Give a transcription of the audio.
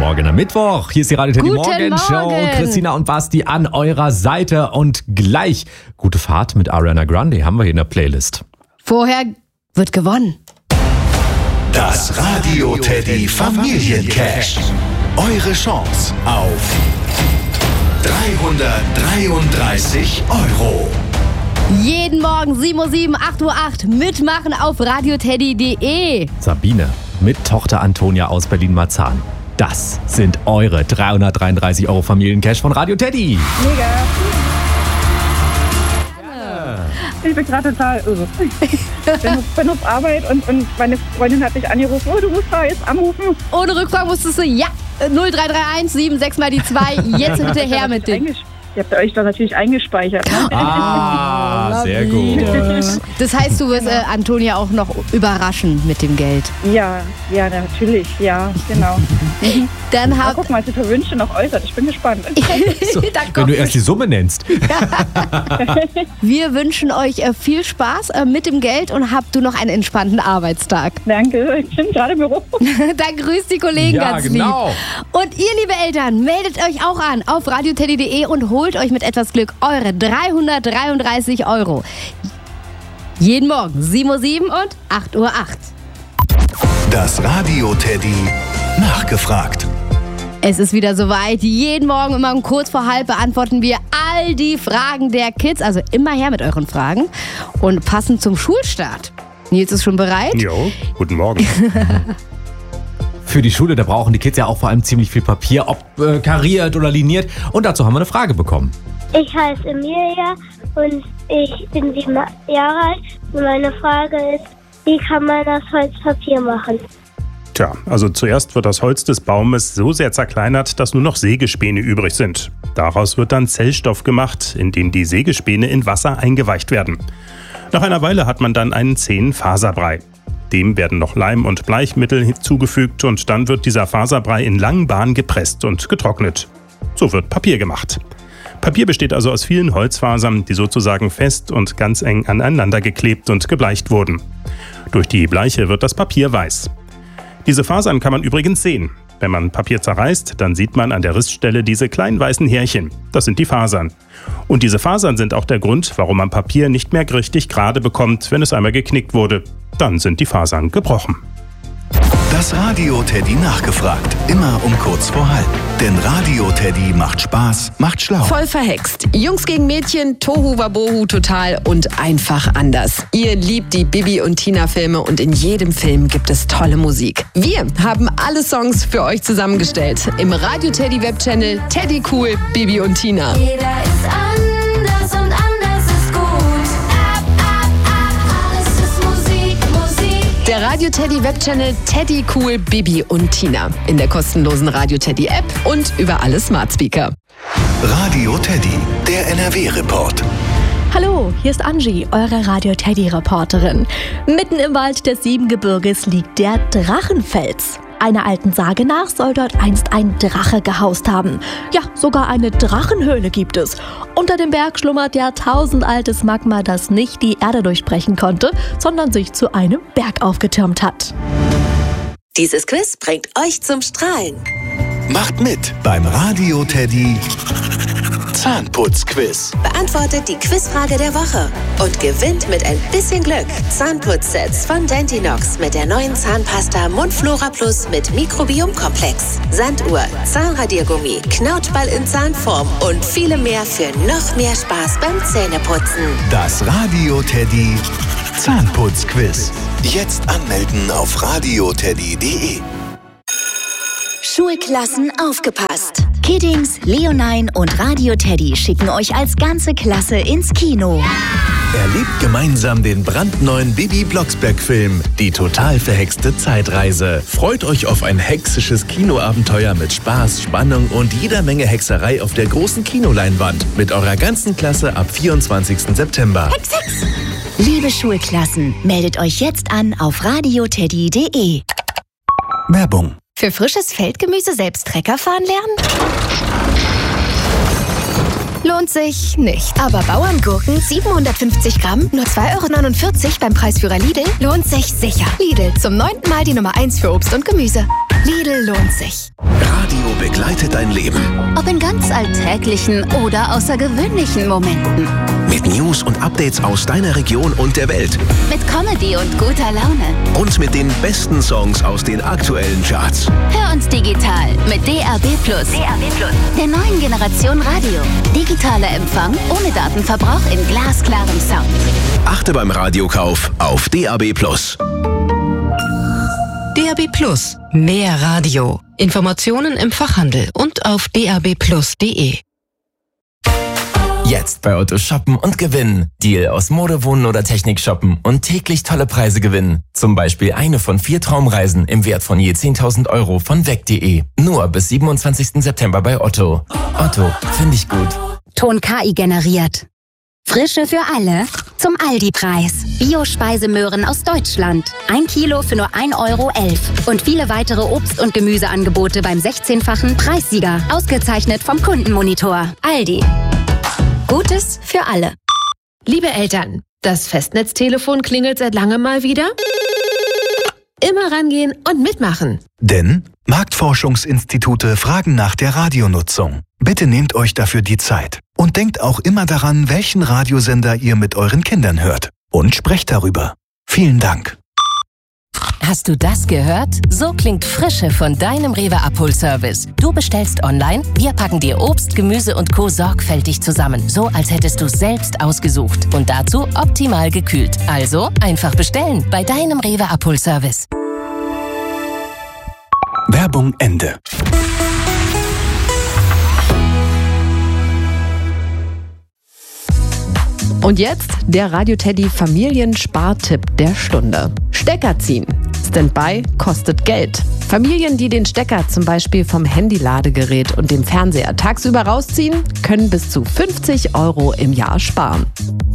Morgen am Mittwoch. Hier ist die Radio Teddy Morgenshow. Christina und Basti an eurer Seite. Und gleich gute Fahrt mit Ariana Grande haben wir hier in der Playlist. Vorher wird gewonnen. Das Radio Teddy Familiencash. Eure Chance auf 333 €. Jeden Morgen 7:07 Uhr, 8:08 Uhr mitmachen auf radioteddy.de. Sabine mit Tochter Antonia aus Berlin-Marzahn. Das sind eure 333 € Familiencash von Radio Teddy. Mega. Ich bin gerade total irre. bin auf Arbeit und meine Freundin hat mich angerufen. Oh, du musst da jetzt anrufen. Ohne Rückfragen musstest du, ja, 0331 76 mal die 2. Jetzt hinterher mit dem. Ihr habt euch da natürlich eingespeichert. Ne? Sehr gut. Das heißt, du wirst Antonia auch noch überraschen mit dem Geld. Ja, natürlich. Ja, genau. Dann guck mal, die Wünsche noch äußert. Ich bin gespannt. So, wenn du erst die Summe nennst. Wir wünschen euch viel Spaß mit dem Geld und habt du noch einen entspannten Arbeitstag. Danke, ich bin gerade im Büro. Dann grüßt die Kollegen ganz genau. lieb. Und ihr, liebe Eltern, meldet euch auch an auf radioteddy.de und holt euch mit etwas Glück eure 333 €. Jeden Morgen 7:07 Uhr und 8:08 Uhr. Das Radio Teddy nachgefragt. Es ist wieder soweit. Jeden Morgen immer um kurz vor halb beantworten wir all die Fragen der Kids. Also immer her mit euren Fragen. Und passend zum Schulstart. Nils ist schon bereit? Jo, guten Morgen. Für die Schule, da brauchen die Kids ja auch vor allem ziemlich viel Papier, ob kariert oder liniert. Und dazu haben wir eine Frage bekommen. Ich heiße Emilia und ich bin 7 Jahre alt. Und meine Frage ist, wie kann man das Holzpapier machen? Tja, also zuerst wird das Holz des Baumes so sehr zerkleinert, dass nur noch Sägespäne übrig sind. Daraus wird dann Zellstoff gemacht, in dem die Sägespäne in Wasser eingeweicht werden. Nach einer Weile hat man dann einen zähen Faserbrei. Dem werden noch Leim und Bleichmittel hinzugefügt und dann wird dieser Faserbrei in langen Bahnen gepresst und getrocknet. So wird Papier gemacht. Papier besteht also aus vielen Holzfasern, die sozusagen fest und ganz eng aneinander geklebt und gebleicht wurden. Durch die Bleiche wird das Papier weiß. Diese Fasern kann man übrigens sehen. Wenn man Papier zerreißt, dann sieht man an der Rissstelle diese kleinen weißen Härchen. Das sind die Fasern. Und diese Fasern sind auch der Grund, warum man Papier nicht mehr richtig gerade bekommt, wenn es einmal geknickt wurde. Dann sind die Fasern gebrochen. Das Radio Teddy nachgefragt. Immer um kurz vor halb. Denn Radio Teddy macht Spaß, macht schlau. Voll verhext. Jungs gegen Mädchen, Tohu Wabohu total und einfach anders. Ihr liebt die Bibi und Tina Filme und in jedem Film gibt es tolle Musik. Wir haben alle Songs für euch zusammengestellt. Im Radio Teddy Webchannel Teddy Cool, Bibi und Tina. Jeder ist anders und anders ist gut. Alles ist Musik. Der Radio Teddy Webchannel Teddy Cool, Bibi und Tina. In der kostenlosen Radio Teddy App und über alle Smart Speaker. Radio Teddy, der NRW-Report. Hallo, hier ist Angie, eure Radio-Teddy-Reporterin. Mitten im Wald des Siebengebirges liegt der Drachenfels. Einer alten Sage nach soll dort einst ein Drache gehaust haben. Ja, sogar eine Drachenhöhle gibt es. Unter dem Berg schlummert jahrtausendaltes Magma, das nicht die Erde durchbrechen konnte, sondern sich zu einem Berg aufgetürmt hat. Dieses Quiz bringt euch zum Strahlen. Macht mit beim Radio Teddy Zahnputzquiz. Beantwortet die Quizfrage der Woche und gewinnt mit ein bisschen Glück Zahnputzsets von Dentinox mit der neuen Zahnpasta Mundflora Plus mit Mikrobiomkomplex, Sanduhr, Zahnradiergummi, Knautschball in Zahnform und viele mehr für noch mehr Spaß beim Zähneputzen. Das Radio Teddy Zahnputzquiz. Jetzt anmelden auf radioteddy.de. Schulklassen aufgepasst. Kiddings, Leonine und Radio Teddy schicken euch als ganze Klasse ins Kino. Erlebt gemeinsam den brandneuen Bibi Blocksberg-Film Die total verhexte Zeitreise. Freut euch auf ein hexisches Kinoabenteuer mit Spaß, Spannung und jeder Menge Hexerei auf der großen Kinoleinwand mit eurer ganzen Klasse ab 24. September. Hex, Hex! Liebe Schulklassen, meldet euch jetzt an auf radioteddy.de. Werbung. Für frisches Feldgemüse selbst Trecker fahren lernen? Lohnt sich nicht. Aber Bauerngurken 750 Gramm, nur 2,49 € beim Preisführer Lidl, lohnt sich sicher. Lidl, zum 9. Mal die Nummer 1 für Obst und Gemüse. Lidl lohnt sich. Radio begleitet dein Leben. Ob in ganz alltäglichen oder außergewöhnlichen Momenten. Mit News und Updates aus deiner Region und der Welt. Mit Comedy und guter Laune. Und mit den besten Songs aus den aktuellen Charts. Hör uns digital mit DAB+. Der neuen Generation Radio. Digitaler Empfang ohne Datenverbrauch in glasklarem Sound. Achte beim Radiokauf auf DAB+. DAB+, mehr Radio. Informationen im Fachhandel und auf dabplus.de. Jetzt bei Otto shoppen und gewinnen. Deal aus Mode, Wohnen oder Technik shoppen und täglich tolle Preise gewinnen. Zum Beispiel eine von 4 Traumreisen im Wert von je 10.000 Euro von weg.de. Nur bis 27. September bei Otto. Otto, finde ich gut. Ton KI generiert. Frische für alle zum Aldi-Preis. Bio-Speisemöhren aus Deutschland. 1 Kilo für nur 1,11 Euro. Und viele weitere Obst- und Gemüseangebote beim 16-fachen Preissieger. Ausgezeichnet vom Kundenmonitor. Aldi. Gutes für alle. Liebe Eltern, das Festnetztelefon klingelt seit langem mal wieder. Immer rangehen und mitmachen. Denn Marktforschungsinstitute fragen nach der Radionutzung. Bitte nehmt euch dafür die Zeit. Und denkt auch immer daran, welchen Radiosender ihr mit euren Kindern hört. Und sprecht darüber. Vielen Dank. Hast du das gehört? So klingt Frische von deinem Rewe Abholservice. Du bestellst online, wir packen dir Obst, Gemüse und Co. sorgfältig zusammen. So, als hättest du selbst ausgesucht. Und dazu optimal gekühlt. Also einfach bestellen bei deinem Rewe Abholservice. Werbung Ende. Und jetzt der Radio Teddy Familienspartipp der Stunde. Stecker ziehen. Standby kostet Geld. Familien, die den Stecker zum Beispiel vom Handy-Ladegerät und dem Fernseher tagsüber rausziehen, können bis zu 50 Euro im Jahr sparen.